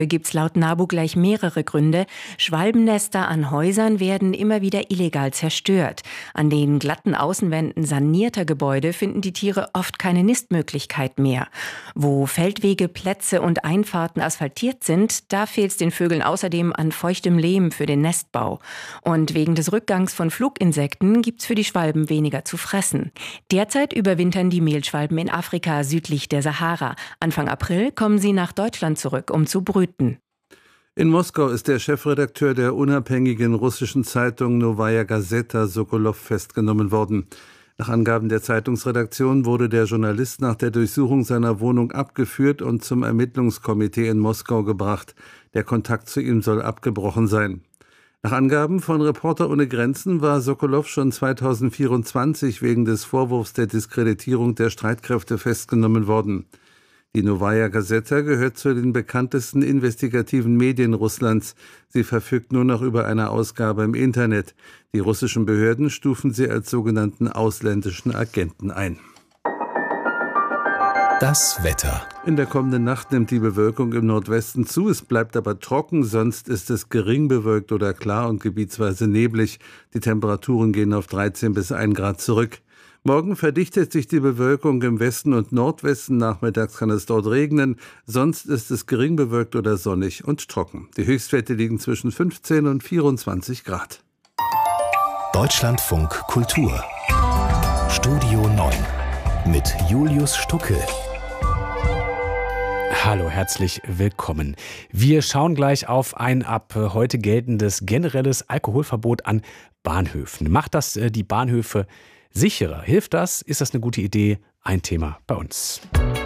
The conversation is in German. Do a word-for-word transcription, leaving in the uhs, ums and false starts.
Gibt's laut NABU gleich mehrere Gründe. Schwalbennester an Häusern werden immer wieder illegal zerstört. An den glatten Außenwänden sanierter Gebäude finden die Tiere oft keine Nistmöglichkeit mehr. Wo Feldwege, Plätze und Einfahrten asphaltiert sind, da fehlt's den Vögeln außerdem an feuchtem Lehm für den Nestbau. Und wegen des Rückgangs von Fluginsekten gibt's für die Schwalben weniger zu fressen. Derzeit überwintern die Mehlschwalben in Afrika südlich der Sahara. Anfang April kommen sie nach Deutschland zurück, um zu brüten. In Moskau ist der Chefredakteur der unabhängigen russischen Zeitung Novaya Gazeta Sokolow festgenommen worden. Nach Angaben der Zeitungsredaktion wurde der Journalist nach der Durchsuchung seiner Wohnung abgeführt und zum Ermittlungskomitee in Moskau gebracht. Der Kontakt zu ihm soll abgebrochen sein. Nach Angaben von Reporter ohne Grenzen war Sokolow schon zweitausendvierundzwanzig wegen des Vorwurfs der Diskreditierung der Streitkräfte festgenommen worden. Die Novaya Gazeta gehört zu den bekanntesten investigativen Medien Russlands. Sie verfügt nur noch über eine Ausgabe im Internet. Die russischen Behörden stufen sie als sogenannten ausländischen Agenten ein. Das Wetter. In der kommenden Nacht nimmt die Bewölkung im Nordwesten zu. Es bleibt aber trocken, sonst ist es gering bewölkt oder klar und gebietsweise neblig. Die Temperaturen gehen auf dreizehn bis ein Grad zurück. Morgen verdichtet sich die Bewölkung im Westen und Nordwesten. Nachmittags kann es dort regnen. Sonst ist es gering bewölkt oder sonnig und trocken. Die Höchstwerte liegen zwischen fünfzehn und vierundzwanzig Grad. Deutschlandfunk Kultur. Studio neun mit Julius Stucke. Hallo, herzlich willkommen. Wir schauen gleich auf ein ab heute geltendes generelles Alkoholverbot an Bahnhöfen. Macht das die Bahnhöfe sicherer? Hilft das? Ist das eine gute Idee? Ein Thema bei uns.